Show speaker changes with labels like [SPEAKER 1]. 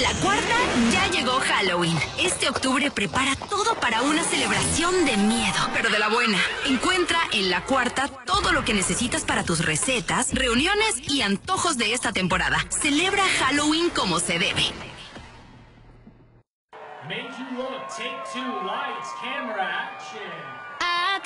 [SPEAKER 1] En La Cuarta ya llegó Halloween. Este octubre prepara todo para una celebración de miedo, pero de la buena. Encuentra en La Cuarta todo lo que necesitas para tus recetas, reuniones y antojos de esta temporada. Celebra Halloween como se debe.
[SPEAKER 2] Made you look. Take two. Lights, camera, action.